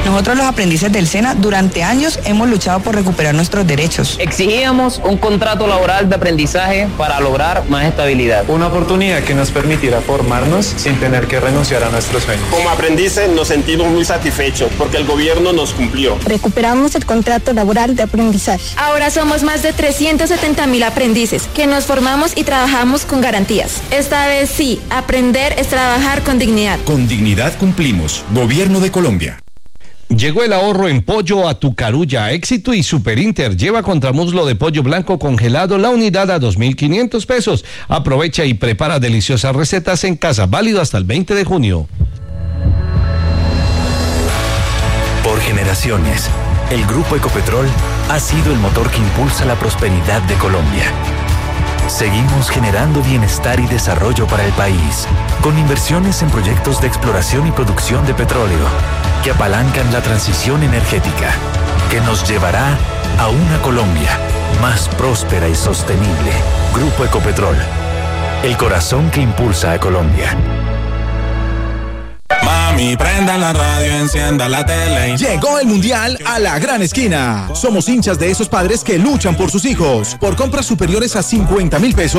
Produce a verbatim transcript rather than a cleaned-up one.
Nosotros los aprendices del SENA durante años hemos luchado por recuperar nuestros derechos. Exigíamos un contrato laboral de aprendizaje para lograr más estabilidad. Una oportunidad que nos permitirá formarnos sin tener que renunciar a nuestros sueños. Como aprendices nos sentimos muy satisfechos porque el gobierno nos cumplió. Recuperamos el contrato laboral de aprendizaje. Ahora somos más de trescientos setenta mil aprendices que nos formamos y trabajamos con garantías. Esta vez sí, aprender es trabajar con dignidad. Con dignidad cumplimos. Gobierno de Colombia. Llegó el ahorro en pollo a tu carulla. Éxito y Super Inter. Lleva contramuslo de pollo blanco congelado la unidad a dos mil quinientos pesos. Aprovecha y prepara deliciosas recetas en casa. Válido hasta el veinte de junio. Por generaciones, el Grupo Ecopetrol ha sido el motor que impulsa la prosperidad de Colombia. Seguimos generando bienestar y desarrollo para el país, con inversiones en proyectos de exploración y producción de petróleo, que apalancan la transición energética, que nos llevará a una Colombia más próspera y sostenible. Grupo Ecopetrol, el corazón que impulsa a Colombia. Mami, prenda la radio, encienda la tele. Llegó el Mundial a la gran esquina. Somos hinchas de esos padres que luchan por sus hijos. Por compras superiores a cincuenta mil pesos,